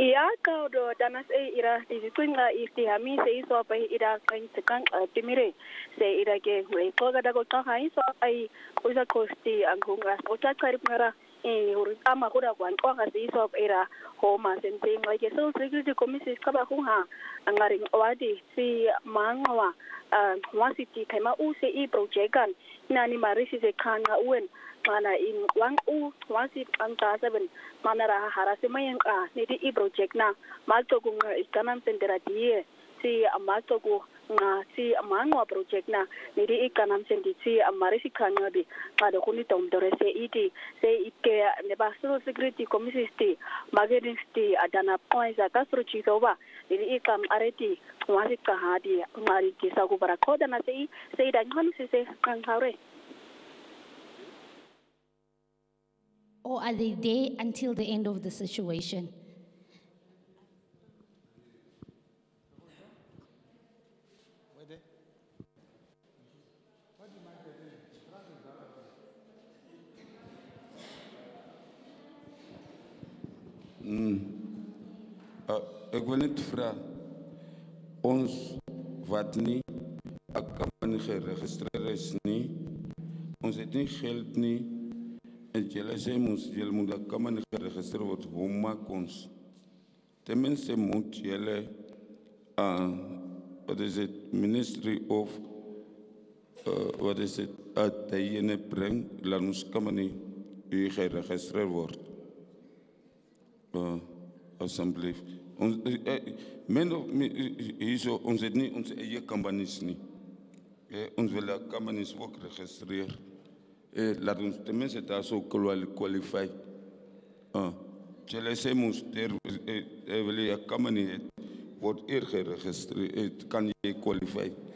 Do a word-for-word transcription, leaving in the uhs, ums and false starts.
Ja, kau danas e ira di swinga isti hami se iso pa ira kain sekang timire se ira ke we ko ga dago ka hai so ai usa kosti angunga o ta kari ngara e uri ama kura kwan ko ga se iso ira ho ma sen sen like so security committee ka ba ha angari wadi si mangwa wa siti kaima u se i project kan nani marisi se kanga uen mana in wang u wasi anta seven mana raha harase mayen ka ni di i project na malto ku ikanam sendera die si amalto ku nga si amangwa project na ni di ikanam sendi si amare si kanga bi kada kuni tom dore se iti se ike ne basu security committee sti magedin sti adana points akasro chisoba ni di ikam areti wasi ka hadi ngari kisa ku barakoda na se se dan kan se se kangare. Or are they there until the end of the situation? Mm. Uh, ik wil niet vragen. Ons wat niet, ik kan niet geregistreerd is niet. Ons het niet geld niet. En jullie zijn moest, jullie moeten kan niet geregistreerd worden. Hoe maak ons? Tenminste moet jullie, uh, wat is het, Ministry of, uh, wat is het, uit de ene brengen, laat ons kan niet u geregistreerd worden. Uh, alsjeblieft. Ons, eh, men of hier zo, ons het niet onze eigen companies niet. Eh, ons willen companies ook registreren. Eh, laat ons tenminste daar zo qualified. Uh, jullie zijn moest er, eh, willen je company wordt eer geregistreerd, kan je qualified.